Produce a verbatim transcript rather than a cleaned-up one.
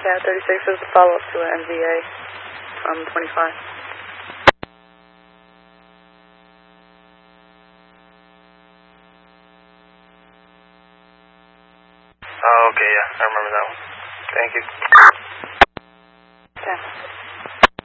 Cat thirty-six is the follow-up to an M V A from twenty-five. Oh, okay, yeah, I remember that one. Thank you. ten.